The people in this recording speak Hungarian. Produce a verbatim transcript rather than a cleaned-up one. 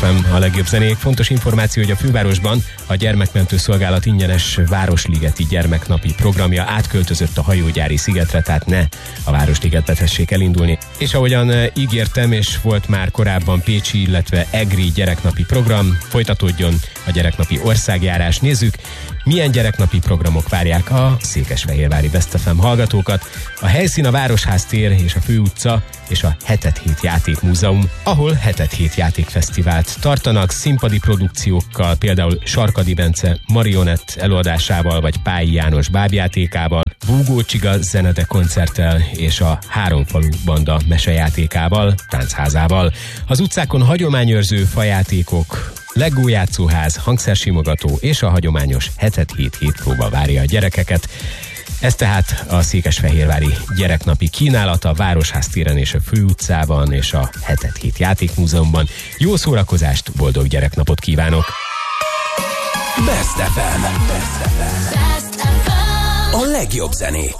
ef em, a legjobb zenék. Fontos információ, hogy a fővárosban a gyermekmentő szolgálat ingyenes Városligeti gyermeknapi programja átköltözött a hajógyári szigetre, tehát ne a Városligetbe tessék elindulni. És ahogyan ígértem, és volt már korábban pécsi, illetve egri gyereknapi program, folytatódjon a gyereknapi országjárás. Nézzük, milyen gyereknapi programok várják a székesfehérvári Best ef em hallgatókat. A helyszín a Városház tér és a Főutca és a Hetet Hét Játékmúzeum, ahol Hetet Hét Játékfesztivált tartanak színpadi produkciókkal, például Sarkadi Bence marionett előadásával, vagy Pályi János bábjátékával, Búgó Csiga zenede koncerttel és a Háromfalu banda mesejátékával, táncházával. Az utcákon hagyományőrző fajátékok, Lego játszóház, hangszersimogató és a hagyományos Hetet Hét hétpróba várja a gyerekeket. Ez tehát a székesfehérvári gyereknapi kínálata a Városház téren és a Főutcában és a Hetet Hét Játékmúzeumban. Jó szórakozást, boldog gyereknapot kívánok! Best ef em. Best ef em. A legjobb zenék.